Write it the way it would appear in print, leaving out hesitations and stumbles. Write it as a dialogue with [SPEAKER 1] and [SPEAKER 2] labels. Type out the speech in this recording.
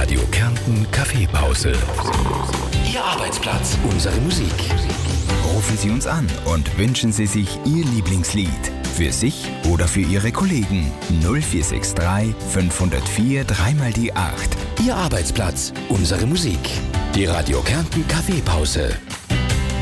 [SPEAKER 1] Radio Kärnten Kaffeepause. Ihr Arbeitsplatz, unsere Musik.
[SPEAKER 2] Rufen Sie uns an und wünschen Sie sich Ihr Lieblingslied. Für sich oder für Ihre Kollegen. 0463 504 3 die 8.
[SPEAKER 1] Ihr Arbeitsplatz, unsere Musik. Die Radio Kärnten Kaffeepause.